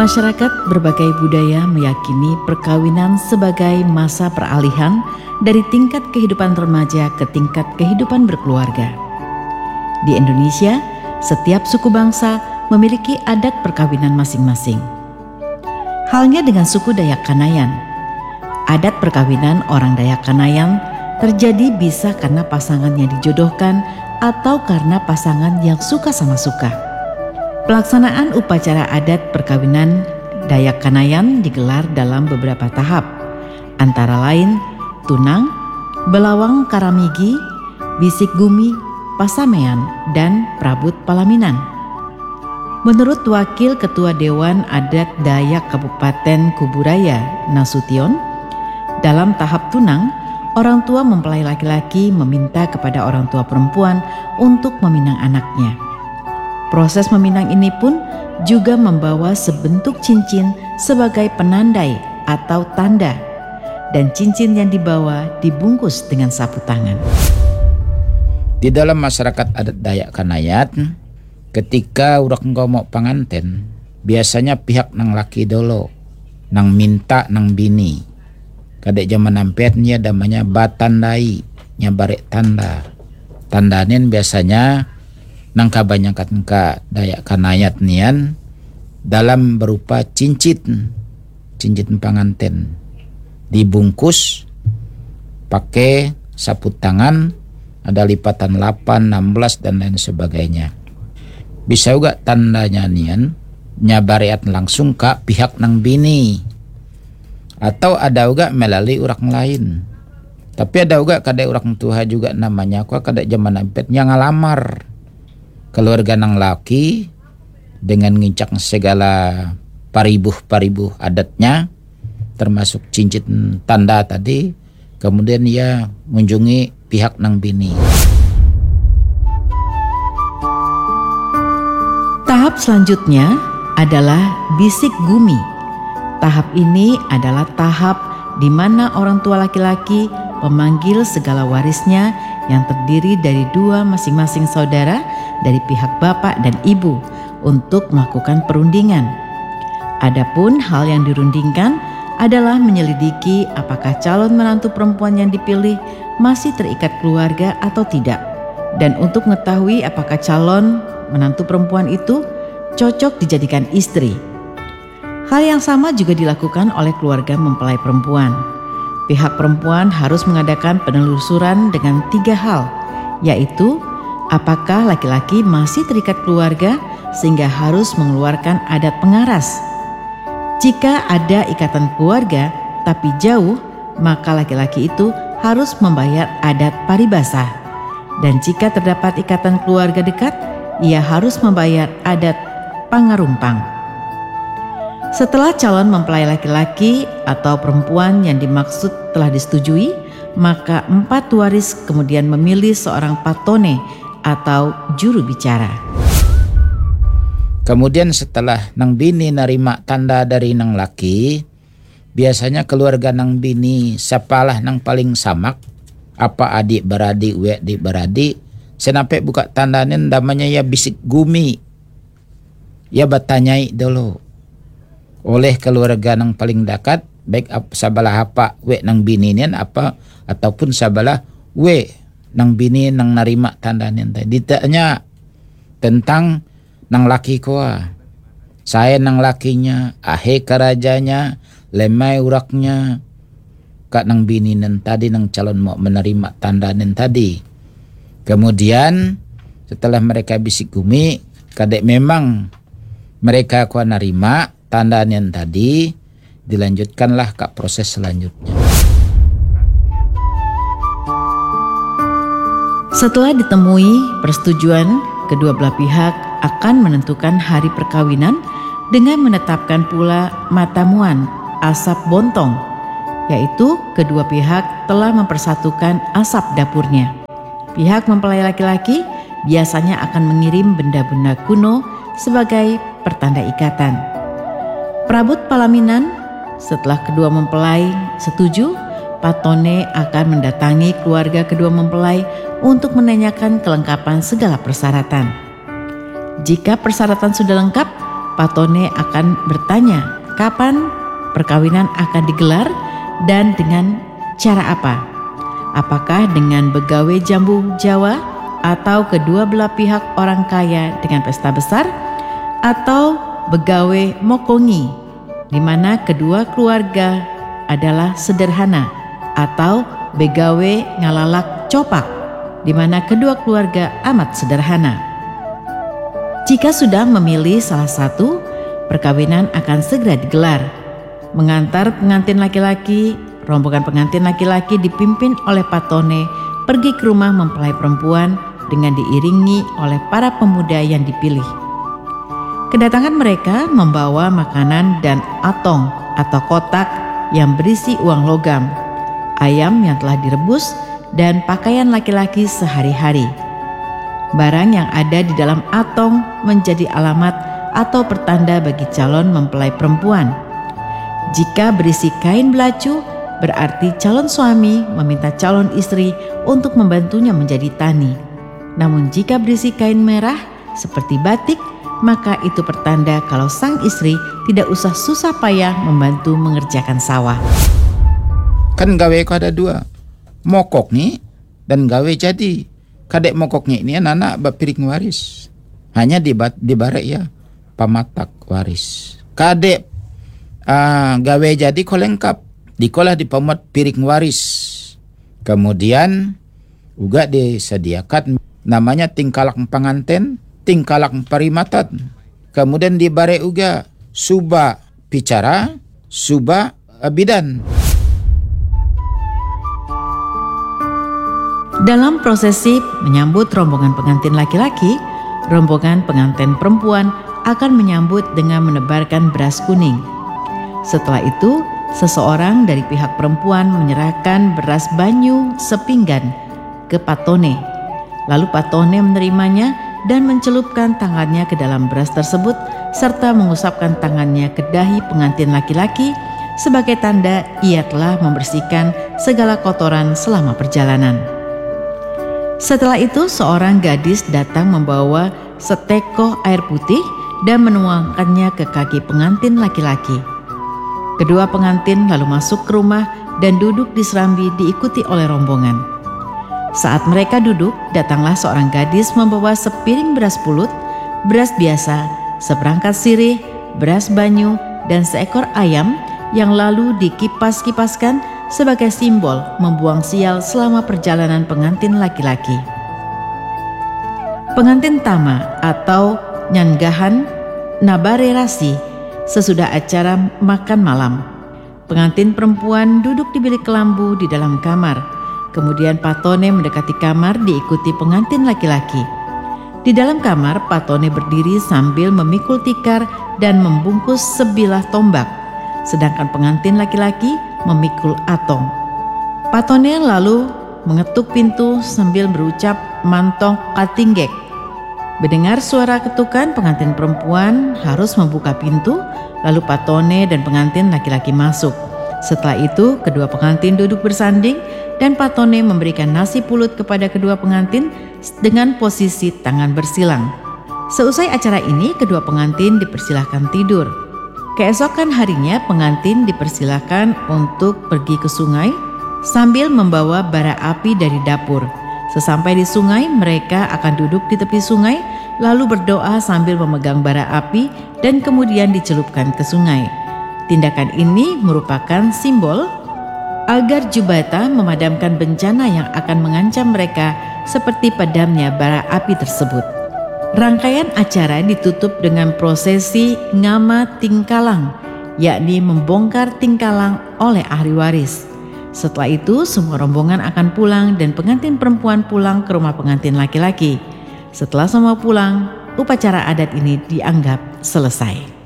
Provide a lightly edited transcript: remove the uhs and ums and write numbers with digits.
Masyarakat berbagai budaya meyakini perkawinan sebagai masa peralihan dari tingkat kehidupan remaja ke tingkat kehidupan berkeluarga. Di Indonesia, setiap suku bangsa memiliki adat perkawinan masing-masing. Halnya dengan suku Dayak Kanayan. Adat perkawinan orang Dayak Kanayan terjadi bisa karena pasangannya dijodohkan atau karena pasangan yang suka sama suka. Pelaksanaan upacara adat perkawinan Dayak Kanayan digelar dalam beberapa tahap, antara lain tunang, belawang karamigi, bisik gumi, pasamean, dan prabut palaminan. Menurut Wakil Ketua Dewan Adat Dayak Kabupaten Kuburaya, Nasution, dalam tahap tunang, orang tua mempelai laki-laki meminta kepada orang tua perempuan untuk meminang anaknya. Proses meminang ini pun juga membawa sebentuk cincin sebagai penandai atau tanda, dan cincin yang dibawa dibungkus dengan sapu tangan. Di dalam masyarakat adat Dayak Kanayan, ketika udah mau panganten, biasanya pihak nang laki dulu, nang minta nang bini. Kadek zaman nampetnya namanya batandai, nyabarek tanda. Tandanin biasanya nang kabanyakan ka Dayak Kanayan nian dalam berupa cincin panganten, dibungkus pakai sapu tangan, ada lipatan 8, 16 dan lain sebagainya. Bisa juga tandanya nian nyabariat langsung ke pihak nang bini, atau ada juga melalui orang lain. Tapi ada juga kadek orang tua juga namanya kadek zaman ampet yang ngalamar keluarga nang laki dengan ngincak segala paribuh adatnya, termasuk cincin tanda tadi, kemudian ia mengunjungi pihak nang bini. Tahap selanjutnya adalah bisik gumi. Tahap ini adalah tahap di mana orang tua laki-laki memanggil segala warisnya yang terdiri dari dua masing-masing saudara dari pihak bapak dan ibu untuk melakukan perundingan. Adapun hal yang dirundingkan adalah menyelidiki apakah calon menantu perempuan yang dipilih masih terikat keluarga atau tidak, dan untuk mengetahui apakah calon menantu perempuan itu cocok dijadikan istri. Hal yang sama juga dilakukan oleh keluarga mempelai perempuan. Pihak perempuan harus mengadakan penelusuran dengan 3 hal, yaitu apakah laki-laki masih terikat keluarga sehingga harus mengeluarkan adat pengaras. Jika ada ikatan keluarga tapi jauh, maka laki-laki itu harus membayar adat paribasah. Dan jika terdapat ikatan keluarga dekat, ia harus membayar adat pangarumpang. Setelah calon mempelai laki-laki atau perempuan yang dimaksud telah disetujui, maka 4 waris kemudian memilih seorang patone atau juru bicara. Kemudian setelah nang bini narima tanda dari nang laki, biasanya keluarga nang bini siapalah nang paling samak, apa adik beradik, adik beradik, senampai buka tandanin namanya ya bisik gumi. Ya bertanyai dulu oleh keluarga nang paling dekat, baik sabalah apa nang bini nian apa ataupun sabalah nang bini nang narima tandanin tadi. Ditanya tentang nang laki saya nang lakinya, ahe kerajanya, lemai uraknya, kak nang bini nen tadi nang calon mau menerima tandanin tadi. Kemudian setelah mereka bisik gumi, kadek memang mereka narima tandanin tadi, dilanjutkanlah ke proses selanjutnya. Setelah ditemui persetujuan, kedua belah pihak akan menentukan hari perkawinan dengan menetapkan pula matamuan asap bontong, yaitu kedua pihak telah mempersatukan asap dapurnya. Pihak mempelai laki-laki biasanya akan mengirim benda-benda kuno sebagai pertanda ikatan. Prabut palaminan, setelah kedua mempelai setuju, patone akan mendatangi keluarga kedua mempelai untuk menanyakan kelengkapan segala persyaratan. Jika persyaratan sudah lengkap, Patone akan bertanya kapan perkawinan akan digelar dan dengan cara apa. Apakah dengan begawe jambu Jawa atau kedua belah pihak orang kaya dengan pesta besar, atau begawe mokongi di mana kedua keluarga adalah sederhana, atau begawe ngalalak copak di mana kedua keluarga amat sederhana. Jika sudah memilih salah satu, perkawinan akan segera digelar. Mengantar pengantin laki-laki, rombongan pengantin laki-laki dipimpin oleh Patone pergi ke rumah mempelai perempuan dengan diiringi oleh para pemuda yang dipilih. Kedatangan mereka membawa makanan dan atong atau kotak yang berisi uang logam, ayam yang telah direbus, dan pakaian laki-laki sehari-hari. Barang yang ada di dalam atong menjadi alamat atau pertanda bagi calon mempelai perempuan. Jika berisi kain belacu, berarti calon suami meminta calon istri untuk membantunya menjadi tani. Namun jika berisi kain merah seperti batik, maka itu pertanda kalau sang istri tidak usah susah payah membantu mengerjakan sawah. Kan gawe ko ada dua, mokok nih dan gawe jadi. Kadek mokoknya ini anak bapiring waris, hanya di barek ya pamatak waris. Kadek gawe jadi ko lengkap, dikolah di pamat piring waris. Kemudian juga disediakan namanya tingkalak penganten, tingkalak parimatan. Kemudian di barek juga suba bicara, suba bidan. Dalam prosesi menyambut rombongan pengantin laki-laki, rombongan pengantin perempuan akan menyambut dengan menebarkan beras kuning. Setelah itu, seseorang dari pihak perempuan menyerahkan beras banyu sepinggan ke Patone. Lalu Patone menerimanya dan mencelupkan tangannya ke dalam beras tersebut serta mengusapkan tangannya ke dahi pengantin laki-laki sebagai tanda ia telah membersihkan segala kotoran selama perjalanan. Setelah itu seorang gadis datang membawa seteko air putih dan menuangkannya ke kaki pengantin laki-laki. Kedua pengantin lalu masuk ke rumah dan duduk di serambi diikuti oleh rombongan. Saat mereka duduk, datanglah seorang gadis membawa sepiring beras pulut, beras biasa, seperangkat sirih, beras banyu, dan seekor ayam yang lalu dikipas-kipaskan sebagai simbol membuang sial selama perjalanan pengantin laki-laki. Pengantin tama atau nyanggahan nabarerasi sesudah acara makan malam. Pengantin perempuan duduk di bilik kelambu di dalam kamar. Kemudian Patone mendekati kamar diikuti pengantin laki-laki. Di dalam kamar, Patone berdiri sambil memikul tikar dan membungkus sebilah tombak, sedangkan pengantin laki-laki memikul atong. Patone lalu mengetuk pintu sambil berucap mantong katinggek. Mendengar suara ketukan, pengantin perempuan harus membuka pintu, lalu Patone dan pengantin laki-laki masuk. Setelah itu, kedua pengantin duduk bersanding dan Patone memberikan nasi pulut kepada kedua pengantin dengan posisi tangan bersilang. Seusai acara ini, kedua pengantin dipersilahkan tidur. Keesokan harinya pengantin dipersilakan untuk pergi ke sungai sambil membawa bara api dari dapur. Sesampai di sungai, mereka akan duduk di tepi sungai lalu berdoa sambil memegang bara api dan kemudian dicelupkan ke sungai. Tindakan ini merupakan simbol agar Jubata memadamkan bencana yang akan mengancam mereka seperti padamnya bara api tersebut. Rangkaian acara ditutup dengan prosesi ngama tingkalang, yakni membongkar tingkalang oleh ahli waris. Setelah itu semua rombongan akan pulang dan pengantin perempuan pulang ke rumah pengantin laki-laki. Setelah semua pulang, upacara adat ini dianggap selesai.